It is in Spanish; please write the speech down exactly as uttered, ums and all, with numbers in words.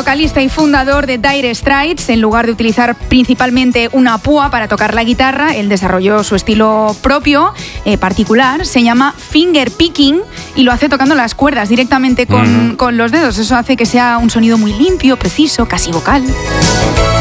vocalista y fundador de Dire Straits. En lugar de utilizar principalmente una púa para tocar la guitarra, él desarrolló su estilo propio, eh, particular. Se llama finger picking y lo hace tocando las cuerdas directamente con, mm. con los dedos. Eso hace que sea un sonido muy limpio, preciso, casi vocal.